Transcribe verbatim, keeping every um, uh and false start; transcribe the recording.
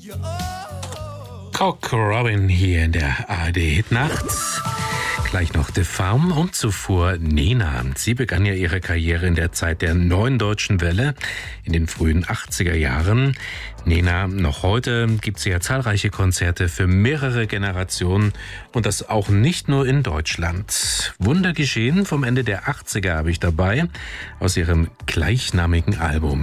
Cock Robin hier in der A R D-Hitnacht. Gleich noch The Farm und zuvor Nena. Sie begann ja ihre Karriere in der Zeit der Neuen Deutschen Welle in den frühen achtziger Jahren. Nena, noch heute gibt sie ja zahlreiche Konzerte für mehrere Generationen und das auch nicht nur in Deutschland. Wunder geschehen vom Ende der achtziger habe ich dabei aus ihrem gleichnamigen Album.